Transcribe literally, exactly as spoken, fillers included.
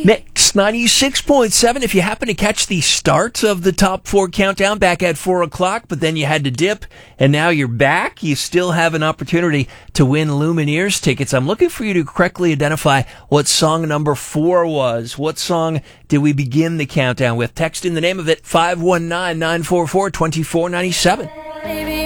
Mix ninety-six point seven. If you happen to catch the start of the top four countdown back at four o'clock, but then you had to dip and now you're back, you still have an opportunity to win Lumineers tickets. I'm looking for you to correctly identify what song number four was. What song did we begin the countdown with? Text in the name of it, five one nine, nine four four, two four nine seven.